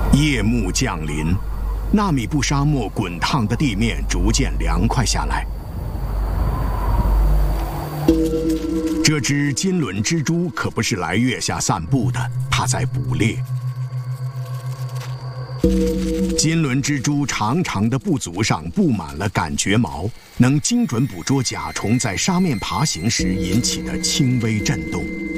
夜幕降临，纳米布沙漠滚烫的地面逐渐凉快下来。这只金轮蜘蛛可不是来月下散步的，它在捕猎。金轮蜘蛛长长的步足上布满了感觉毛，能精准捕捉甲虫在沙面爬行时引起的轻微震动。